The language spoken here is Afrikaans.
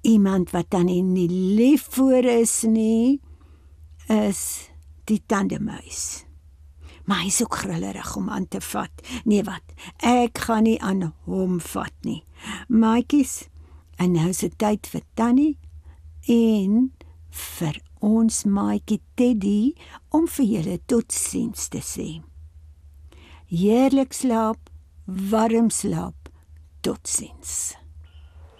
Iemand wat dan nie lief voor is nie, is die tandemuis. Maar hy is ook grillerig om aan te vat. Nee wat, ek gaan nie aan hom vat nie. Maatjies, en nou is dit tyd vir Tannie en vir ons maatjie Teddy om vir julle totsiens te sê. Heerlik slaap, warm slaap, totsiens.